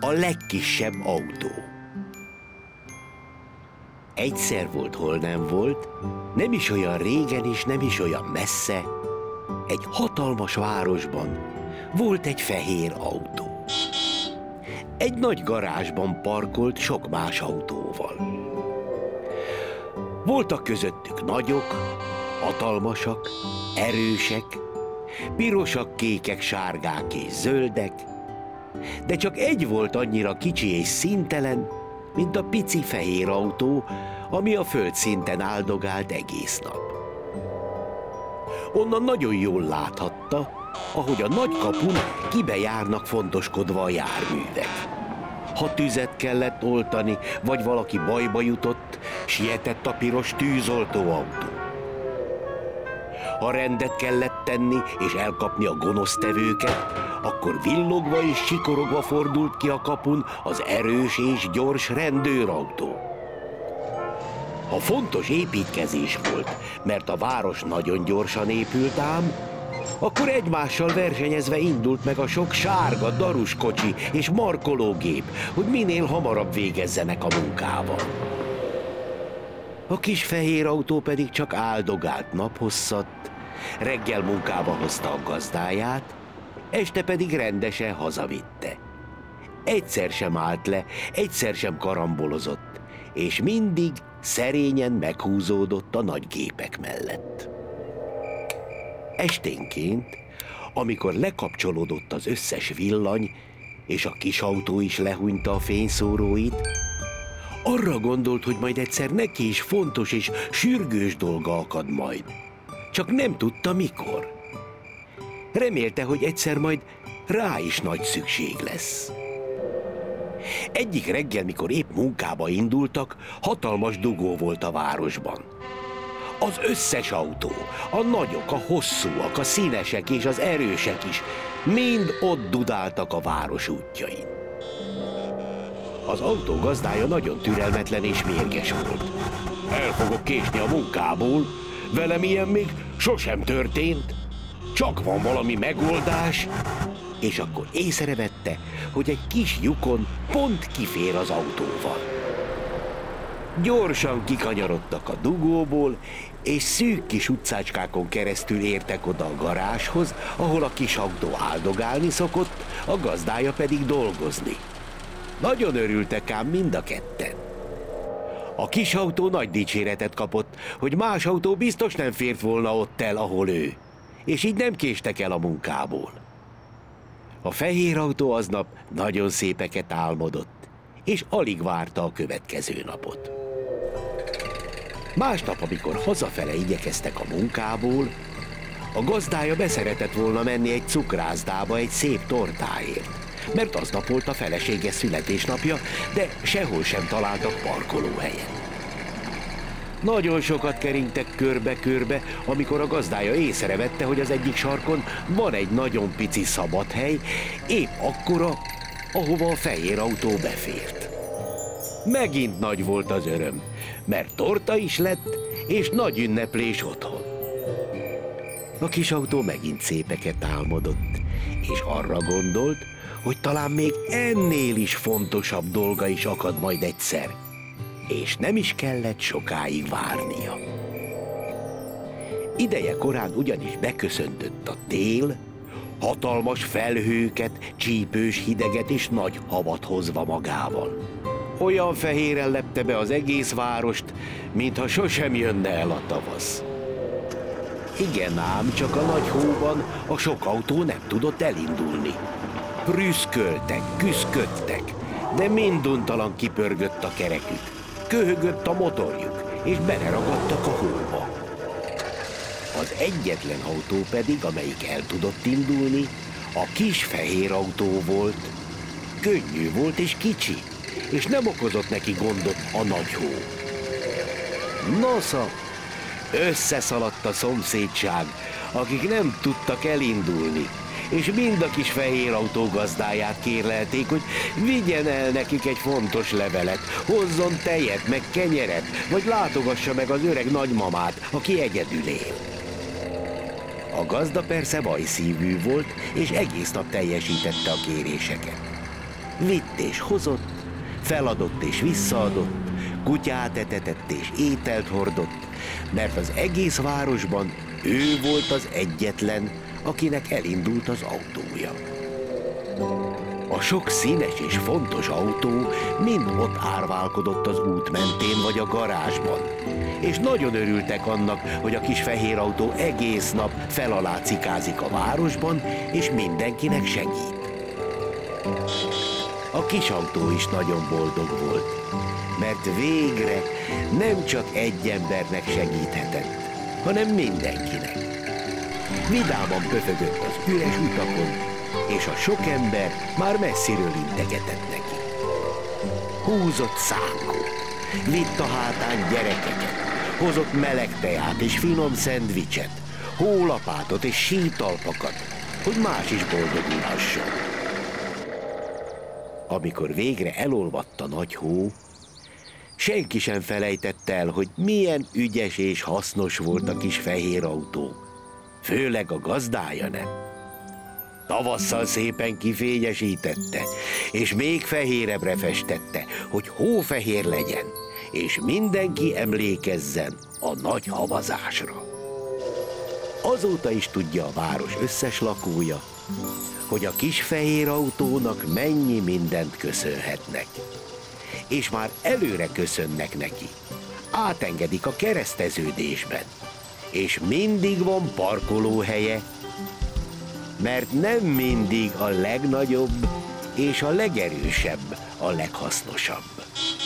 a legkisebb autó. Egyszer volt, hol nem volt, nem is olyan régen és nem is olyan messze, egy hatalmas városban volt egy fehér autó. Egy nagy garázsban parkolt sok más autóval. Voltak közöttük nagyok, hatalmasak, erősek, pirosak, kékek, sárgák és zöldek, de csak egy volt annyira kicsi és színtelen, mint a pici fehér autó, ami a földszinten áldogált egész nap. Onnan nagyon jól láthatta, ahogy a nagy kapun kibejárnak fontoskodva a járművek. Ha tüzet kellett oltani, vagy valaki bajba jutott, sietett a piros tűzoltóautó. Ha rendet kellett tenni és elkapni a gonosztevőket, akkor villogva és sikorogva fordult ki a kapun az erős és gyors rendőrautó. Ha fontos építkezés volt, mert a város nagyon gyorsan épült ám, akkor egymással versenyezve indult meg a sok sárga daruskocsi és markológép, hogy minél hamarabb végezzenek a munkával. A kis fehér autó pedig csak áldogált naphosszat, reggel munkába hozta a gazdáját, este pedig rendesen hazavitte. Egyszer sem állt le, egyszer sem karambolozott, és mindig szerényen meghúzódott a nagy gépek mellett. Esténként, amikor lekapcsolódott az összes villany, és a kis autó is lehúnyta a fényszóróit, arra gondolt, hogy majd egyszer neki is fontos és sürgős dolga akad majd. Csak nem tudta mikor. Remélte, hogy egyszer majd rá is nagy szükség lesz. Egyik reggel, mikor épp munkába indultak, hatalmas dugó volt a városban. Az összes autó, a nagyok, a hosszúak, a színesek és az erősek is mind ott dudáltak a város útjain. Az autó gazdája nagyon türelmetlen és mérges volt. El fogok késni a munkából, velem ilyen még sosem történt, csak van valami megoldás, és akkor észrevette, hogy egy kis lyukon pont kifér az autóval. Gyorsan kikanyarodtak a dugóból, és szűk kis utcácskákon keresztül értek oda a garázshoz, ahol a kis autó áldogálni szokott, a gazdája pedig dolgozni. Nagyon örültek ám mind a ketten. A kis autó nagy dicséretet kapott, hogy más autó biztos nem fért volna ott el, ahol ő, és így nem késtek el a munkából. A fehér autó aznap nagyon szépeket álmodott, és alig várta a következő napot. Másnap, amikor hazafele igyekeztek a munkából, a gazdája beszeretett volna menni egy cukrászdába egy szép tortáért, mert aznap volt a felesége születésnapja, de sehol sem találtak parkolóhelyet. Nagyon sokat keringtek körbe-körbe, amikor a gazdája észrevette, hogy az egyik sarkon van egy nagyon pici szabadhely, épp akkora, ahova a fehér autó befért. Megint nagy volt az öröm, mert torta is lett, és nagy ünneplés otthon. A kis autó megint szépeket álmodott, és arra gondolt, hogy talán még ennél is fontosabb dolga is akad majd egyszer, és nem is kellett sokáig várnia. Ideje korán ugyanis beköszöntött a tél, hatalmas felhőket, csípős hideget és nagy havat hozva magával. Olyan fehéren lepte be az egész várost, mintha sosem jönne el a tavasz. Igen ám, csak a nagy hóban a sok autó nem tudott elindulni. Prüszköltek, küszködtek, de minduntalan kipörgött a kerekük, köhögött a motorjuk, és beleragadtak a hóba. Az egyetlen autó pedig, amelyik el tudott indulni, a kis fehér autó volt. Könnyű volt és kicsi, és nem okozott neki gondot a nagy hó. Nosza, összeszaladt a szomszédság, akik nem tudtak elindulni, és mind a kis fehér autó gazdáját kérlelték, hogy vigyen el nekik egy fontos levelet, hozzon tejet, meg kenyeret, vagy látogassa meg az öreg nagymamát, aki egyedül él. A gazda persze vajszívű volt, és egész nap teljesítette a kéréseket. Vitt és hozott, feladott és visszaadott, kutyát etetett és ételt hordott, mert az egész városban ő volt az egyetlen, akinek elindult az autója. A sok színes és fontos autó mind ott árválkodott az út mentén vagy a garázsban, és nagyon örültek annak, hogy a kis fehér autó egész nap fel alá cikázik a városban, és mindenkinek segít. A kis autó is nagyon boldog volt, mert végre nem csak egy embernek segíthetett, hanem mindenkinek. Vidáman pöfögött az üres utakon, és a sok ember már messziről integetett neki. Húzott szánkot, vitt a hátán gyerekeket, hozott meleg teját és finom szendvicset, hólapátot és sítalpakat, hogy más is boldogulhasson. Amikor végre elolvadt a nagy hó, senki sem felejtette el, hogy milyen ügyes és hasznos volt a kis fehér autó, főleg a gazdája nem. Tavasszal szépen kifényesítette, és még fehérebbre festette, hogy hófehér legyen, és mindenki emlékezzen a nagy havazásra. Azóta is tudja a város összes lakója, hogy a kis fehér autónak mennyi mindent köszönhetnek. És már előre köszönnek neki, átengedik a kereszteződésben, és mindig van parkolóhelye, mert nem mindig a legnagyobb és a legerősebb a leghasznosabb.